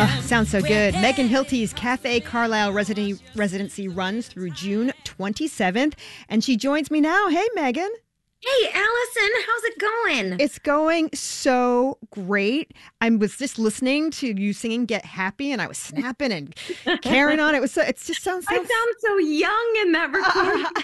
Sounds so good. Megan Hilty's Cafe Carlisle residency runs through June 27th, and she joins me now. Hey, Megan. Hey, Allison, how's it going? It's going so great. I was just listening to you singing "Get Happy," and I was snapping and carrying on. It just sounds. I sound so young in that recording.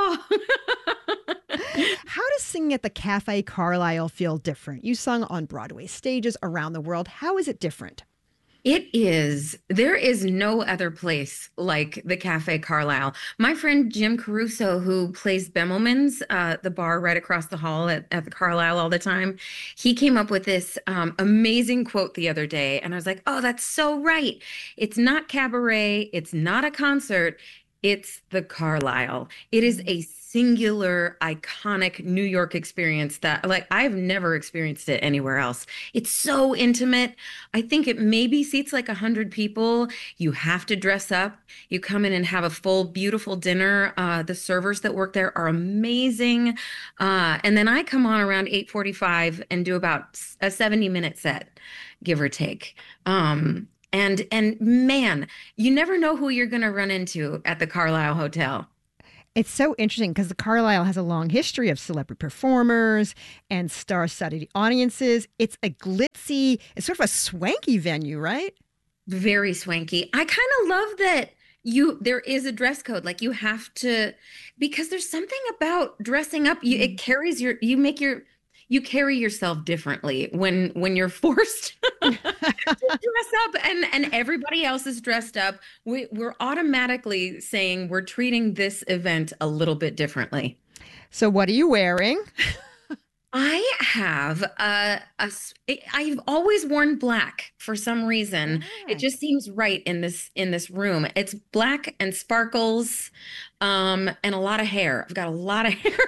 How does singing at the Cafe Carlisle feel different? You sung on Broadway stages around the world. How is it different? It is. There is no other place like the Cafe Carlisle. My friend Jim Caruso, who plays Bemelman's, the bar right across the hall at the Carlisle all the time, he came up with this amazing quote the other day. And I was like, oh, that's so right. It's not cabaret. It's not a concert. It's the Carlisle. It is a singular, iconic New York experience that, like, I've never experienced it anywhere else. It's so intimate. I think it maybe seats like 100 people. You have to dress up. You come in and have a full, beautiful dinner. The servers that work there are amazing. And then I come on around 8:45 and do about a 70-minute set, give or take. And man, you never know who you're going to run into at the Carlisle Hotel. It's so interesting because the Carlisle has a long history of celebrity performers and star-studded audiences. It's a glitzy, it's sort of a swanky venue, right? Very swanky. I kind of love that there is a dress code. Like you have to, because there's something about dressing up. It carries you carry yourself differently when you're forced to dress up and everybody else is dressed up. We're automatically saying we're treating this event a little bit differently. So what are you wearing? I have I've always worn black for some reason. It just seems right in this room. It's black and sparkles, and a lot of hair. I've got a lot of hair.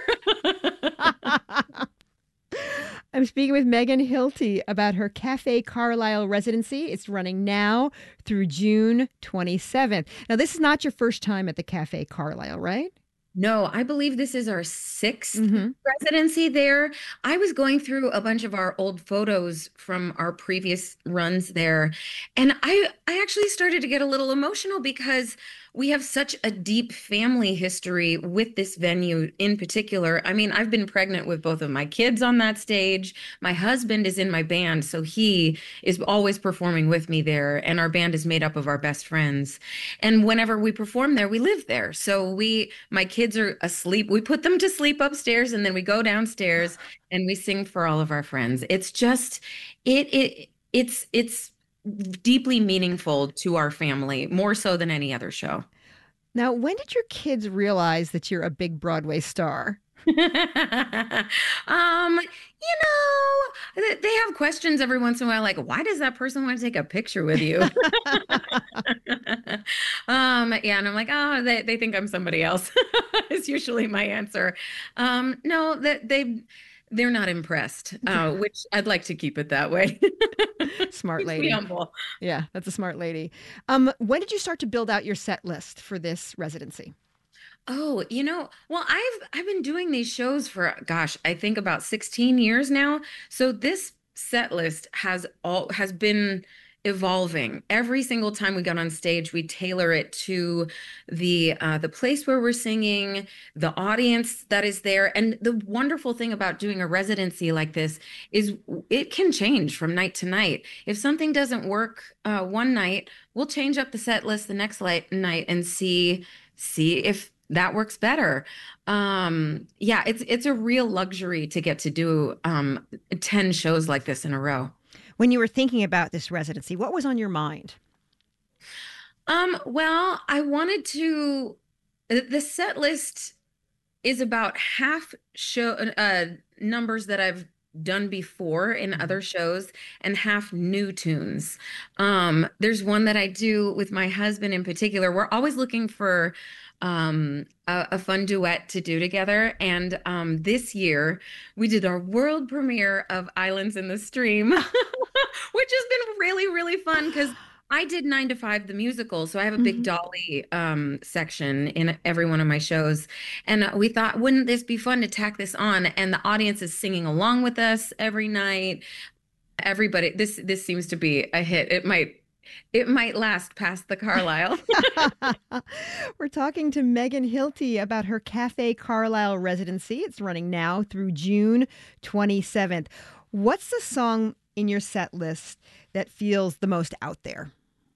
I'm speaking with Megan Hilty about her Cafe Carlisle residency. It's running now through June 27th. Now, this is not your first time at the Cafe Carlisle, right? No, I believe this is our sixth residency there. I was going through a bunch of our old photos from our previous runs there, and I actually started to get a little emotional because we have such a deep family history with this venue in particular. I mean, I've been pregnant with both of my kids on that stage. My husband is in my band, so he is always performing with me there, and our band is made up of our best friends. And whenever we perform there, we live there. So my kids are asleep. We put them to sleep upstairs, and then we go downstairs and we sing for all of our friends. It's just it's deeply meaningful to our family, more so than any other show. Now, when did your kids realize that you're a big Broadway star? They have questions every once in a while, like, why does that person want to take a picture with you? Yeah, and I'm like, oh, they think I'm somebody else, is usually my answer. No, that they're not impressed, which I'd like to keep it that way. Smart Keeps me lady. humble. Yeah, that's a smart lady. When did you start to build out your set list for this residency? Oh, well, I've been doing these shows for, gosh, I think about 16 years now. So this set list has been evolving. Every single time we get on stage, we tailor it to the place where we're singing, the audience that is there. And the wonderful thing about doing a residency like this is it can change from night to night. If something doesn't work one night, we'll change up the set list the next night and see if that works better. Yeah, it's a real luxury to get to do 10 shows like this in a row. When you were thinking about this residency, what was on your mind? Well, the set list is about half show numbers that I've done before in other shows and half new tunes. There's one that I do with my husband in particular. We're always looking for a fun duet to do together. And this year we did our world premiere of Islands in the Stream, which has been really, really fun because I did 9 to 5 the musical, so I have a big Dolly section in every one of my shows. And we thought, wouldn't this be fun to tack this on? And the audience is singing along with us every night. Everybody, this seems to be a hit. It might It might last past the Carlisle. We're talking to Megan Hilty about her Cafe Carlisle residency. It's running now through June 27th. What's the song in your set list that feels the most out there?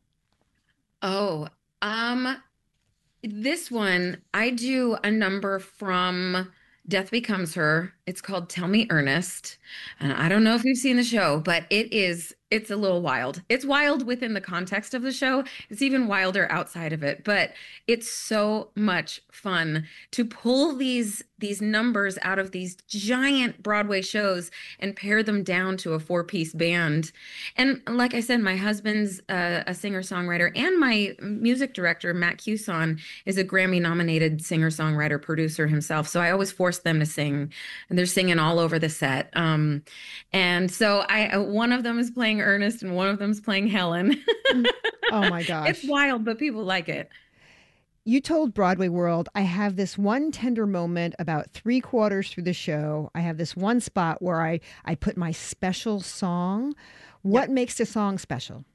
Oh, um, this one, I do a number from Death Becomes Her. It's called Tell Me Ernest. And I don't know if you've seen the show, but it's a little wild. It's wild within the context of the show. It's even wilder outside of it, but it's so much fun to pull these numbers out of these giant Broadway shows and pare them down to a four-piece band. And like I said, my husband's a singer-songwriter, and my music director, Matt Cuson, is a Grammy-nominated singer-songwriter producer himself. So I always force them to sing, and they're singing all over the set. And so I one of them is playing Ernest, and one of them is playing Helen. Oh my It's gosh. wild, but people like it. You told Broadway World, I have this one tender moment about three-quarters through the show. I have this one spot where I put my special song. Yeah. What makes the song special?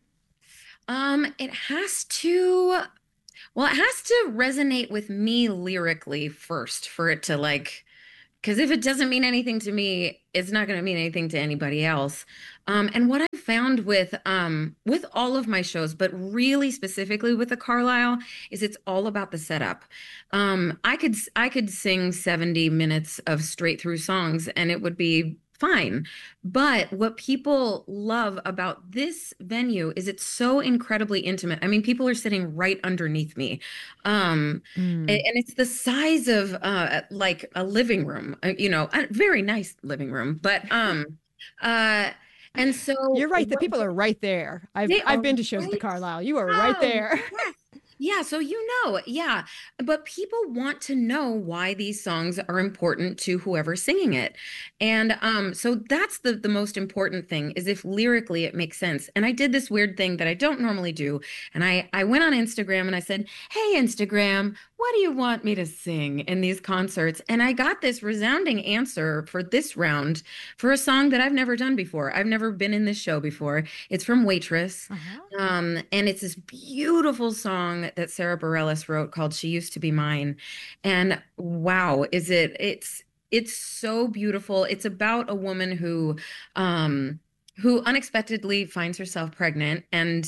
It has to, well, it has to resonate with me lyrically first for it to like, because if it doesn't mean anything to me, it's not going to mean anything to anybody else. And what I found with all of my shows, but really specifically with the Carlisle, is it's all about the setup. I could sing 70 minutes of straight through songs and it would be fine. But what people love about this venue is it's so incredibly intimate. I mean, people are sitting right underneath me. Um, Mm. and it's the size of like a living room, a very nice living room. But uh and so You're right. The people are right there. I've they I've are been to shows at the right. Carlisle. You are right Oh, there. yes. Yeah, so yeah. But people want to know why these songs are important to whoever's singing it. And so that's the most important thing is if lyrically it makes sense. And I did this weird thing that I don't normally do. And I went on Instagram and I said, "Hey Instagram, what do you want me to sing in these concerts?" And I got this resounding answer for this round for a song that I've never done before. I've never been in this show before. It's from Waitress. Uh-huh. And it's this beautiful song that Sarah Bareilles wrote called "She Used to Be Mine." And wow, it's so beautiful. It's about a woman who unexpectedly finds herself pregnant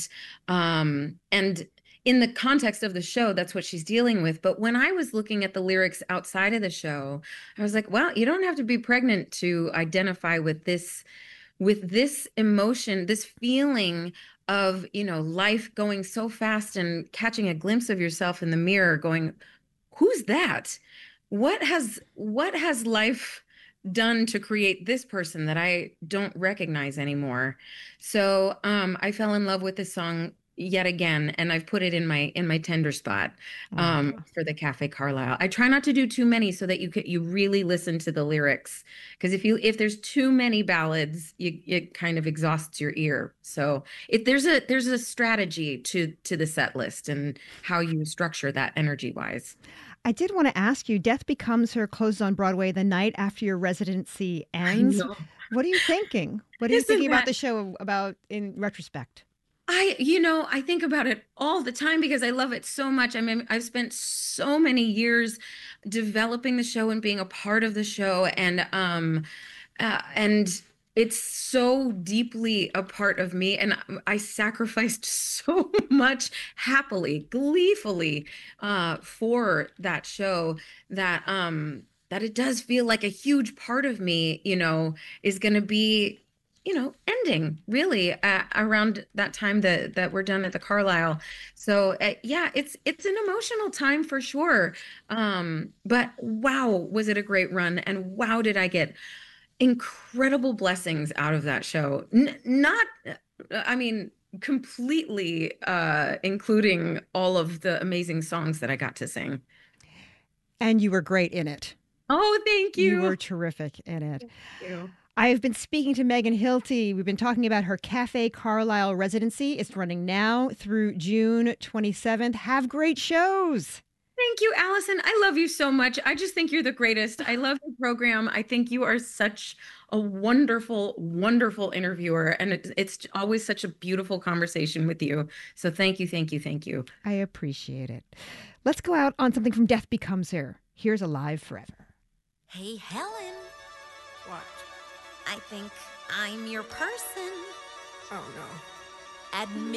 and in the context of the show, that's what she's dealing with. But when I was looking at the lyrics outside of the show, I was like, well, you don't have to be pregnant to identify with this emotion, this feeling of, life going so fast and catching a glimpse of yourself in the mirror going, who's that? What has life done to create this person that I don't recognize anymore? So I fell in love with this song yet again, and I've put it in my tender spot Oh. for the Cafe Carlisle. I try not to do too many so that you really listen to the lyrics, because if there's too many ballads, it kind of exhausts your ear. So there's a strategy to the set list and how you structure that energy wise. I did want to ask you, Death Becomes Her closes on Broadway the night after your residency I ends. know. What are you thinking? What are you Isn't thinking about that the show about in retrospect? I think about it all the time because I love it so much. I mean, I've spent so many years developing the show and being a part of the show, and it's so deeply a part of me. And I sacrificed so much happily, gleefully, for that show that it does feel like a huge part of me, is going to be ending really around that time that we're done at the Carlisle. So yeah, it's an emotional time for sure. But wow, was it a great run, and wow, did I get incredible blessings out of that show. Not, I mean, completely including all of the amazing songs that I got to sing. And you were great in it. Oh, thank You you. were terrific in it. Thank you. I have been speaking to Megan Hilty. We've been talking about her Cafe Carlisle residency. It's running now through June 27th. Have great shows. Thank you, Allison. I love you so much. I just think you're the greatest. I love your program. I think you are such a wonderful, wonderful interviewer. And it's always such a beautiful conversation with you. So thank you, thank you, thank you. I appreciate it. Let's go out on something from Death Becomes Her. Here's Alive Forever. Hey, Helen. What? I think I'm your person. Oh no. Admit